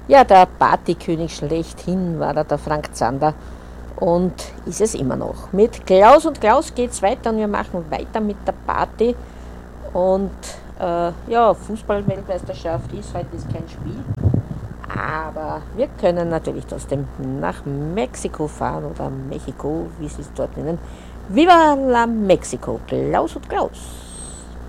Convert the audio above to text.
Ja, der Partykönig schlechthin war da der Frank Zander und ist es immer noch. Mit Klaus und Klaus geht's weiter und wir machen weiter mit der Party. Und ja, Fußball-Weltmeisterschaft ist heute ist kein Spiel, aber wir können natürlich trotzdem nach Mexiko fahren oder Mexiko, wie sie es dort nennen. Viva la Mexico, Klaus und Klaus!